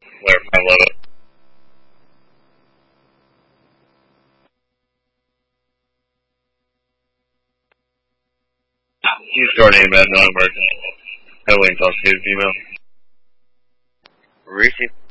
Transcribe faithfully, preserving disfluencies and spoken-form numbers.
Where I love it. Use store name as non-emergent. Headway talk to female. Receive.